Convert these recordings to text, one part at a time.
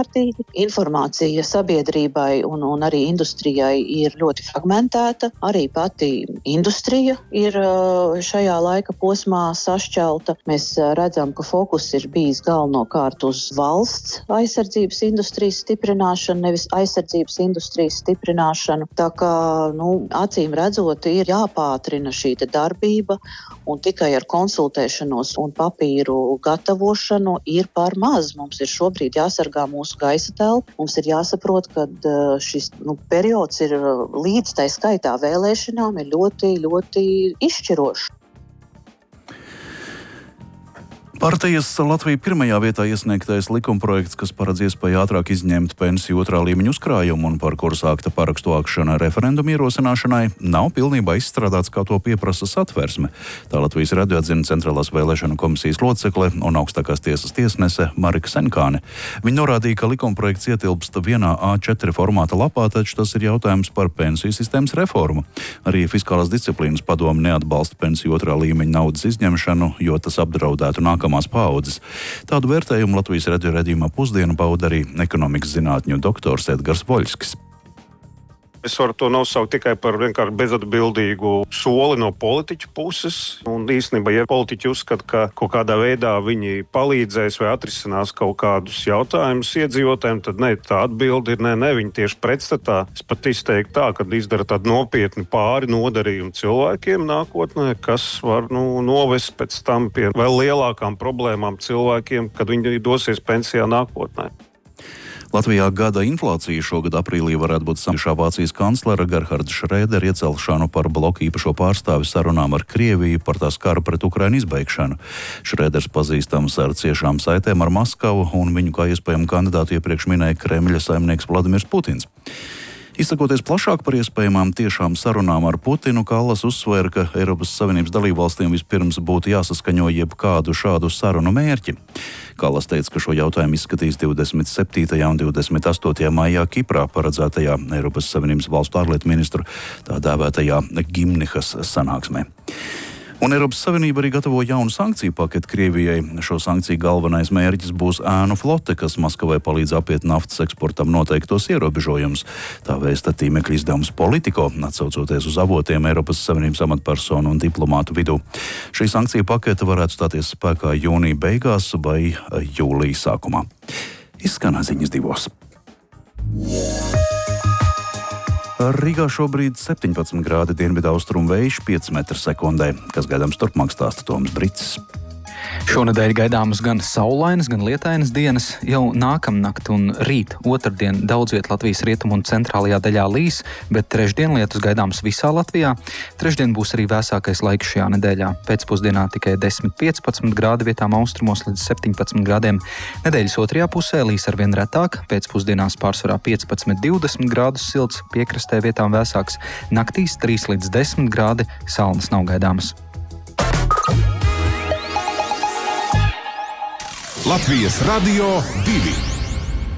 ārkārtīgi. Informācija sabiedrībai un arī industrijai ir ļoti fragmentēta. Arī pati industrija ir šajā laika posmā sašķelta. Mēs redzam, ka fokus ir bijis galvenokārt uz valsts aizsardzības industrijas stiprināšanu, nevis aizsardzības industrijas stiprināšanu. Tā kā, acīm redzot, ir jāpātrina šī darbība, un tikai ar konsultēšanos un papīru gatavošanu ir par maz. Mums ir šobrīd jāsargā mūsu gaisa telpa. Mums ir jāsaprot, ka šis periods ir līdz tai skaitā vēlēšanām ir ļoti, ļoti izšķirošs. Partijas Latvija pirmajā vietā iesniegtais likumprojekts, kas paredz iespēju ātrāk izņemt pensiju otrā līmeņa uzkrājumu un par kuru sākta parakstu vākšana referendumu ierosināšanai, nav pilnībā izstrādāts, kā to pieprasa Satversme. Tā Latvijas radio atzina Centrālās vēlēšanu komisijas locekle un augstākās tiesas tiesnese Marika Senkāne. Viņa norādīja, ka likumprojekts ietilpst vienā A4 formāta lapā, taču tas ir jautājums par pensiju sistēmas reformu. Arī Fiskālās disciplīnas padome neatbalsta pensiju otrā līmeņa naudas izņemšanu, jo tas apdraudētu nākamās paaudzes. Tādu vērtējumu Latvijas radio redzījumā Pusdiena pauda arī ekonomikas zinātņu doktors Edgars Voļskis. Es varu to nosaukt tikai par vienkārši bezatbildīgu soli no politiķu puses. Un īstenībā, ja politiķi uzskata, ka kaut kādā veidā viņi palīdzēs vai atrisinās kaut kādus jautājumus iedzīvotājiem, tad tā atbilde ir nē, viņi tieši pretstatā. Es pat izteiktu tā, ka izdara tādu nopietnu pāri nodarījumu cilvēkiem nākotnē, kas var novest pēc tam pie vēl lielākām problēmām cilvēkiem, kad viņi dosies pensijā nākotnē. Latvijā gada inflācija šogad aprīlī varētu būt samērā Vācijas kanclera Gerharda Šrēdera iecelšanu par bloka īpašo pārstāvi sarunām ar Krieviju par tās kara pret Ukrainu izbeigšanu. Šrēders pazīstams ar ciešām saitēm ar Maskavu, un viņu kā iespējamu kandidātu iepriekš minēja Kremļa saimnieks Vladimirs Putins. Izsakoties plašāk par iespējamām tiešām sarunām ar Putinu, Kallas uzsvēra, ka Eiropas Savienības dalībvalstīm vispirms būtu jāsaskaņo jebkādu šādu sarunu mērķi. Kallas teica, ka šo jautājumu izskatīs 27. un 28. maijā Kiprā paredzētajā Eiropas Savienības valstu ārlietu ministru tā dēvētajā Gimnihas sanāksmē. Un Eiropas Savienība arī gatavo jaunu sankciju paketi Krievijai. Šo sankciju galvenais mērķis būs ēnu flote, kas Maskavai palīdz apiet naftas eksportam noteiktos ierobežojumus. Tā vēsta tīmekļa izdevums Politico, atsaucoties uz avotiem Eiropas Savienības amatpersonu un diplomātu vidū. Šī sankciju pakete varētu stāties spēkā jūnija beigās vai jūlija sākumā. Izskan ziņas 2. Rīgā šobrīd 17 grādi dienvidaustrumu vējš 5 m/sekundē, kas gaidāms turpmāk stāsta Toms Brits. Šonedēļ gaidāmas gan saulainas, gan lietainas dienas. Jau nākamnakt un rīt otrdien daudz viet Latvijas rietumu un centrālajā daļā līs, bet trešdien lietus gaidāms visā Latvijā. Trešdien būs arī vēsākais laiks šajā nedēļā. Pēcpusdienā tikai 10-15 grādi, vietām austrumos līdz 17 grādiem. Nedēļas otrajā pusē līs arvien retāk, pēcpusdienās pārsvarā 15-20 grādus silts, piekrastē vietām vēsāks. Naktīs 3 līdz 10 grādi, salnas nav gaidāmas. Latvijas Radio 2.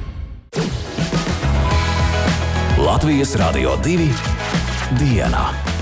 Latvijas Radio 2 dienā.